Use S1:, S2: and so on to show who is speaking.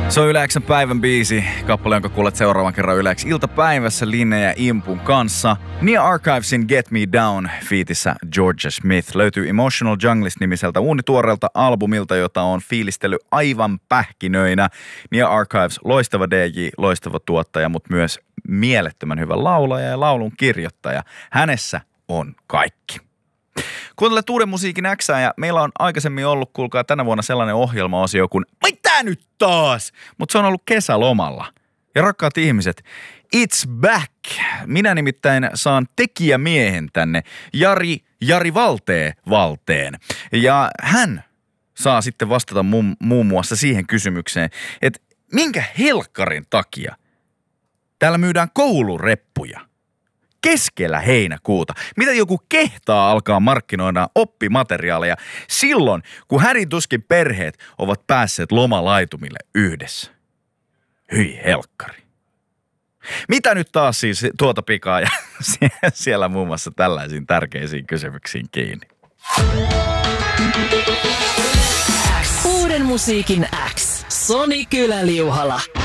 S1: Se on Yle X:n päivän biisi, kappale, jonka kuulet seuraavan kerran Yle X iltapäivässä Linne ja Impun kanssa. Nia Archivesin Get Me Down -featissä Georgia Smith löytyy Emotional Junglist-nimiseltä uunituoreelta albumilta, jota on fiilistellyt aivan pähkinöinä. Nia Archives, loistava DJ, loistava tuottaja, mutta myös mielettömän hyvä laulaja ja laulun kirjoittaja. Hänessä on kaikki. Kuuntelet uuden musiikin X:ää ja meillä on aikaisemmin ollut, kuulkaa, tänä vuonna sellainen ohjelmaosio kuin mitä nyt taas? Mutta se on ollut kesälomalla. Ja rakkaat ihmiset, it's back. Minä nimittäin saan tekijämiehen tänne, Jari Valteen. Ja hän saa sitten vastata muun muassa siihen kysymykseen, että minkä helkkarin takia täällä myydään koulureppuja keskellä heinäkuuta. Mitä joku kehtaa alkaa markkinoida oppimateriaaleja silloin, kun hädin tuskin perheet ovat päässeet lomalaitumille yhdessä? Hyi helkkari. Mitä nyt taas siis tuota pikaa ja siellä muun muassa tällaisiin tärkeisiin kysymyksiin kiinni?
S2: Uuden musiikin X. Soni Kyläliuhala.